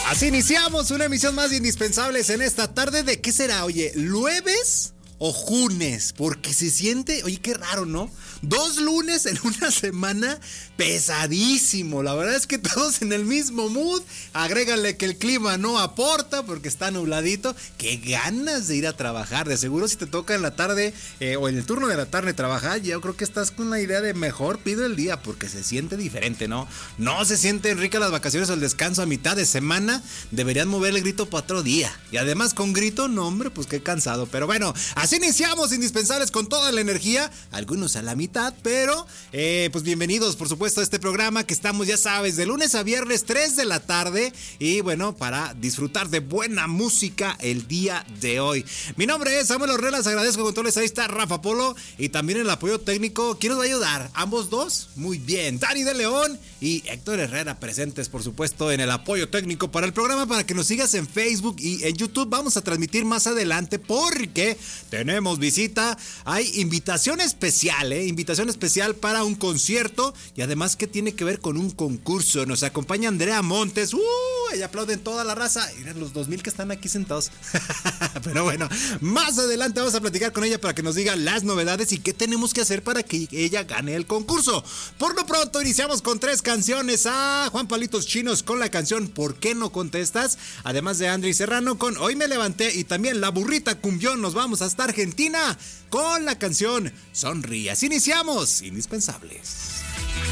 Así iniciamos una emisión más de Indispensables en esta tarde. ¿De qué será? Oye, ¿lueves o junes? Porque se siente, oye, qué raro, ¿no? 2 lunes en una semana, pesadísimo. La verdad es que todos en el mismo mood. Agrégale que el clima no aporta porque está nubladito. Qué ganas de ir a trabajar. De seguro si te toca en la tarde o en el turno de la tarde trabajar, yo creo que estás con la idea de mejor pido el día porque se siente diferente, ¿no? No se sienten ricas las vacaciones o el descanso a mitad de semana. Deberían mover el grito para otro día. Y además con grito, no hombre, pues qué cansado. Pero bueno, así iniciamos Indispensables con toda la energía. Algunos a la mitad, pero pues bienvenidos por supuesto a este programa que estamos, ya sabes, de lunes a viernes 3 de la tarde y bueno, para disfrutar de buena música el día de hoy. Mi nombre es Samuel Ornelas, agradezco con todos, ahí está Rafa Polo y también el apoyo técnico. ¿Quién nos va a ayudar? ¿Ambos dos? Muy bien, Dani de León y Héctor Herrera presentes por supuesto en el apoyo técnico para el programa, para que nos sigas en Facebook y en YouTube. Vamos a transmitir más adelante porque tenemos visita, hay invitación especial, invitación especial para un concierto y además que tiene que ver con un concurso. Nos acompaña Andrea Montes, y aplauden toda la raza. Miren los 2000 que están aquí sentados. Pero bueno, más adelante vamos a platicar con ella para que nos diga las novedades y qué tenemos que hacer para que ella gane el concurso. Por lo pronto iniciamos con 3 canciones. A Juan Palitos Chinos con la canción ¿Por qué no contestas? Además de Andrés Serrano con Hoy me levanté y también La Burrita Cumbión. Nos vamos hasta Argentina con la canción Sonríe. Así iniciamos Indispensables.